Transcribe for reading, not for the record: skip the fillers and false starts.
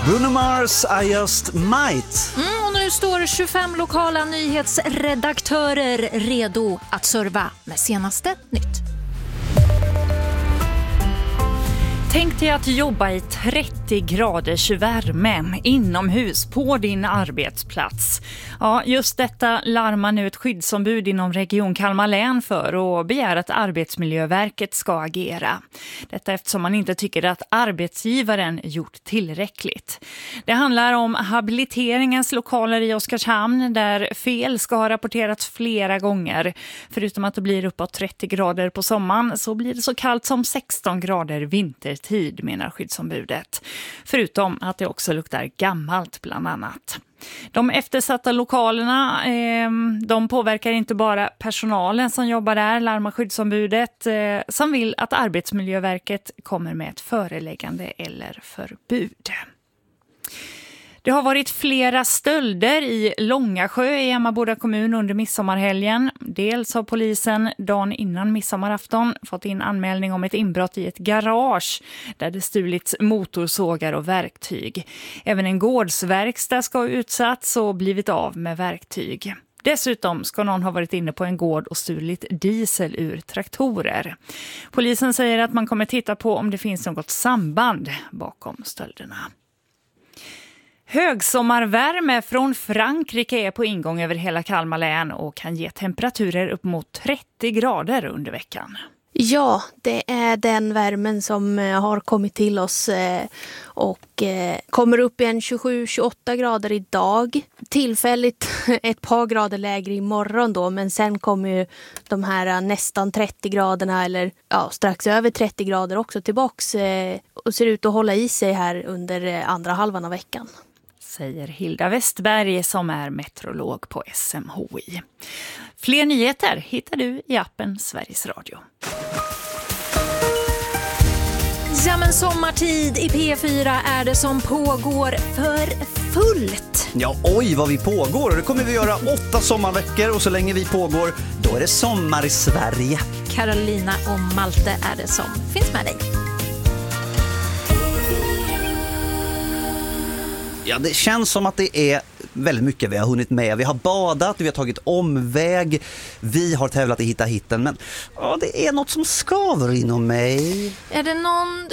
Bruno Mars, I Just Might. Och nu står 25 lokala nyhetsredaktörer redo att serva med senaste nytt. Tänk dig att jobba i 30 graders värme inomhus på din arbetsplats. Ja, just detta larmar nu ett skyddsombud inom Region Kalmar län för och begär att Arbetsmiljöverket ska agera. Detta eftersom man inte tycker att arbetsgivaren gjort tillräckligt. Det handlar om habiliteringens lokaler i Oskarshamn där fel ska ha rapporterats flera gånger. Förutom att det blir uppåt 30 grader på sommaren så blir det så kallt som 16 grader vintertid, menar skyddsombudet. Förutom att det också luktar gammalt bland annat. De eftersatta lokalerna de påverkar inte bara personalen som jobbar där, larmar skyddsombudet, som vill att Arbetsmiljöverket kommer med ett föreläggande eller förbud. Det har varit flera stölder i Långasjö i Emmaboda kommun under midsommarhelgen. Dels har polisen dagen innan midsommarafton fått in anmälning om ett inbrott i ett garage där det stulits motorsågar och verktyg. Även en gårdsverkstad ska ha utsatts och blivit av med verktyg. Dessutom ska någon ha varit inne på en gård och stulit diesel ur traktorer. Polisen säger att man kommer titta på om det finns något samband bakom stölderna. Högsommarvärme från Frankrike är på ingång över hela Kalmar län och kan ge temperaturer upp mot 30 grader under veckan. Ja, det är den värmen som har kommit till oss och kommer upp i en 27-28 grader idag. Tillfälligt ett par grader lägre imorgon då, men sen kommer ju de här nästan 30 graderna eller strax över 30 grader också tillbaks och ser ut att hålla i sig här under andra halvan av veckan. Säger Hilda Westberg som är meteorolog på SMHI. Fler nyheter hittar du i appen Sveriges Radio. Ja, men sommartid i P4 är det som pågår för fullt. Ja, oj vad vi pågår. Och det kommer vi göra 8 sommarveckor och så länge vi pågår, då är det sommar i Sverige. Carolina och Malte är det som finns med dig. Ja, det känns som att det är väldigt mycket vi har hunnit med. Vi har badat, vi har tagit omväg, vi har tävlat i Hitta Hitten. Men det är något som skaver inom mig. Är det någon